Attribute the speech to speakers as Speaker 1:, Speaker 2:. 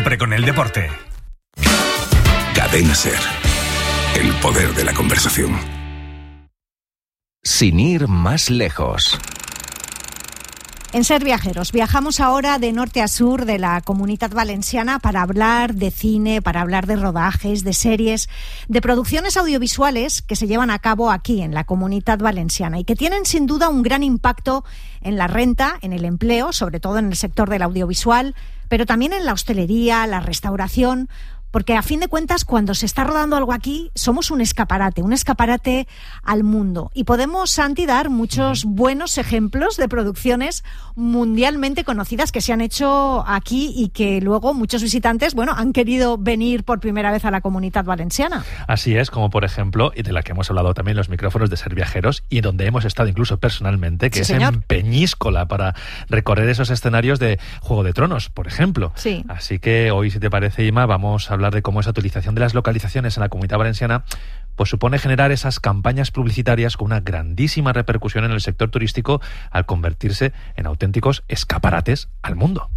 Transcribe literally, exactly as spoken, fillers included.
Speaker 1: siempre con el deporte.
Speaker 2: Cadena SER. El poder de la conversación.
Speaker 3: Sin ir más lejos.
Speaker 4: En Ser Viajeros viajamos ahora de norte a sur de la Comunitat Valenciana para hablar de cine, para hablar de rodajes, de series, de producciones audiovisuales que se llevan a cabo aquí en la Comunitat Valenciana y que tienen sin duda un gran impacto en la renta, en el empleo, sobre todo en el sector del audiovisual, pero también en la hostelería, la restauración. Porque a fin de cuentas, cuando se está rodando algo aquí, somos un escaparate, un escaparate al mundo. Y podemos, Santi, dar muchos buenos ejemplos de producciones mundialmente conocidas que se han hecho aquí y que luego muchos visitantes, bueno, han querido venir por primera vez a la Comunitat Valenciana.
Speaker 5: Así es, como por ejemplo, y de la que hemos hablado también los micrófonos de Ser Viajeros, y donde hemos estado incluso personalmente, que
Speaker 4: sí,
Speaker 5: es
Speaker 4: señor.
Speaker 5: en Peñíscola, para recorrer esos escenarios de Juego de Tronos, por ejemplo.
Speaker 4: Sí.
Speaker 5: Así que hoy, si te parece, Ima, vamos a hablar de cómo esa utilización de las localizaciones en la Comunidad Valenciana pues supone generar esas campañas publicitarias con una grandísima repercusión en el sector turístico al convertirse en auténticos escaparates al mundo.